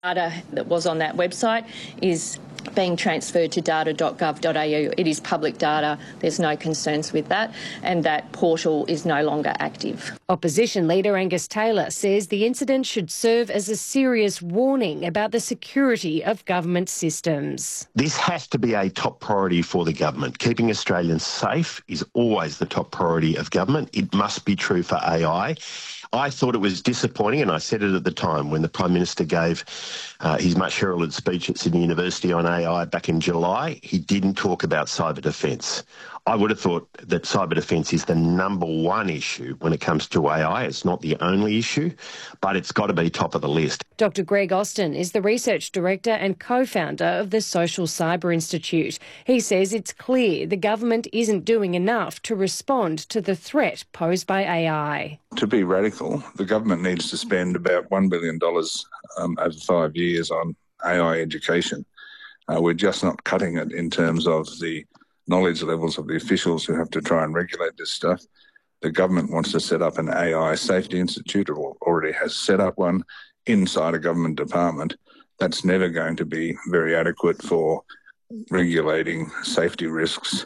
Data that was on that website is being transferred to data.gov.au. It is public data. There's no concerns with that, and that portal is no longer active. Opposition leader Angus Taylor says the incident should serve as a serious warning about the security of government systems. This has to be a top priority for the government. Keeping Australians safe is always the top priority of government. It must be true for AI. I thought it was disappointing, and I said it at the time when the Prime Minister gave his much heralded speech at Sydney University on AI back in July. He didn't talk about cyber defence. I would have thought that cyber defence is the number one issue when it comes to AI. It's not the only issue, but it's got to be top of the list. Dr Greg Austin is the Research Director and co-founder of the Social Cyber Institute. He says it's clear the government isn't doing enough to respond to the threat posed by AI. To be radical, the government needs to spend about $1 billion over 5 years on AI education. We're just not cutting it in terms of the knowledge levels of the officials who have to try and regulate this stuff. The government wants to set up an AI safety institute, or already has set up one inside a government department. That's never going to be very adequate for regulating safety risks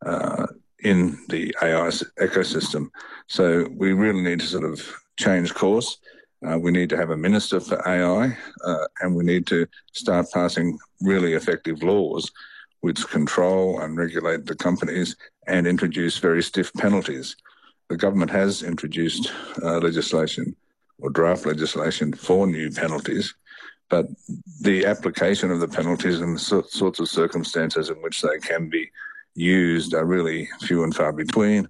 in the AI ecosystem. So we really need to sort of change course. We need to have a minister for AI, and we need to start passing really effective laws which control and regulate the companies and introduce very stiff penalties. The government has introduced legislation or draft legislation for new penalties, but the application of the penalties and the sorts of circumstances in which they can be used are really few and far between,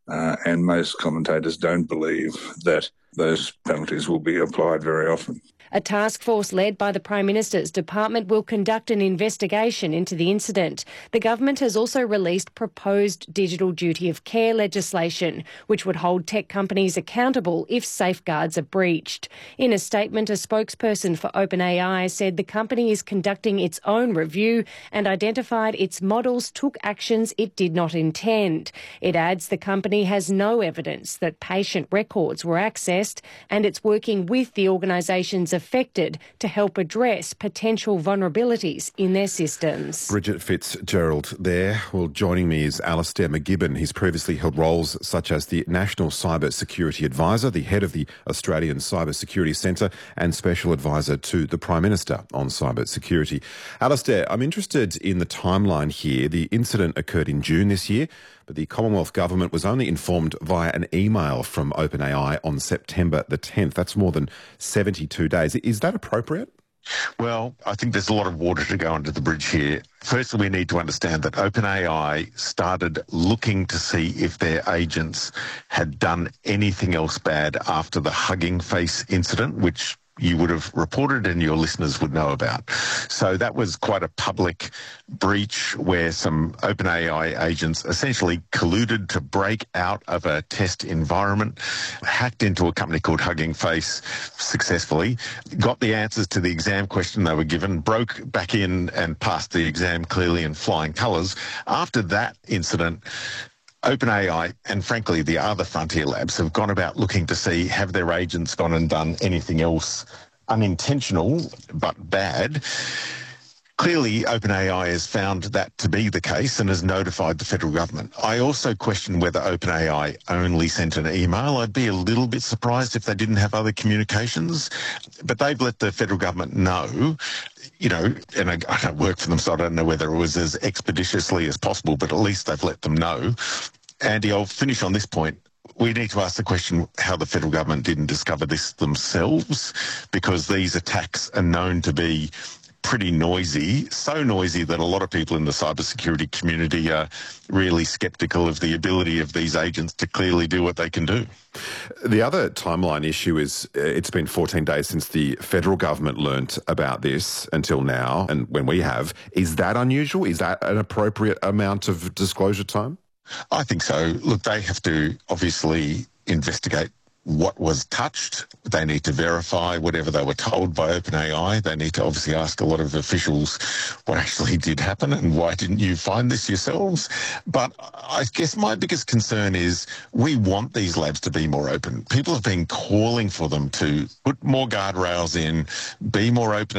and most commentators don't believe that those penalties will be applied very often. A task force led by the Prime Minister's department will conduct an investigation into the incident. The government has also released proposed digital duty of care legislation, which would hold tech companies accountable if safeguards are breached. In a statement, a spokesperson for OpenAI said the company is conducting its own review and identified its models took actions it did not intend. It adds the company has no evidence that patient records were accessed, and it's working with the organisations affected to help address potential vulnerabilities in their systems. Bridget Fitzgerald there. Well, joining me is Alastair McGibbon. He's previously held roles such as the National Cyber Security Advisor, the head of the Australian Cyber Security Centre, and Special Advisor to the Prime Minister on cyber security. Alastair, I'm interested in the timeline here. The incident occurred in June this year, but the Commonwealth Government was only informed via an email from OpenAI on September the 10th. That's more than 72 days. Is that appropriate? Well, I think there's a lot of water to go under the bridge here. Firstly, we need to understand that OpenAI started looking to see if their agents had done anything else bad after the Hugging Face incident, which you would have reported and your listeners would know about. So that was quite a public breach where some OpenAI agents essentially colluded to break out of a test environment, hacked into a company called Hugging Face successfully, got the answers to the exam question they were given, broke back in and passed the exam clearly in flying colours. After that incident, OpenAI and, frankly, the other frontier labs have gone about looking to see have their agents gone and done anything else unintentional but bad. Clearly, OpenAI has found that to be the case and has notified the federal government. I also question whether OpenAI only sent an email. I'd be a little bit surprised if they didn't have other communications, but they've let the federal government know. You know, and I don't work for them, so I don't know whether it was as expeditiously as possible, but at least they've let them know. Andy, I'll finish on this point. We need to ask the question how the federal government didn't discover this themselves, because these attacks are known to be pretty noisy, so noisy that a lot of people in the cybersecurity community are really sceptical of the ability of these agents to clearly do what they can do. The other timeline issue is it's been 14 days since the federal government learnt about this until now, and when we have. Is that unusual? Is that an appropriate amount of disclosure time? I think so. Look, they have to obviously investigate what was touched. They need to verify whatever they were told by OpenAI. They need to obviously ask a lot of officials what actually did happen and why didn't you find this yourselves. But I guess my biggest concern is we want these labs to be more open. People have been calling for them to put more guardrails in, be more open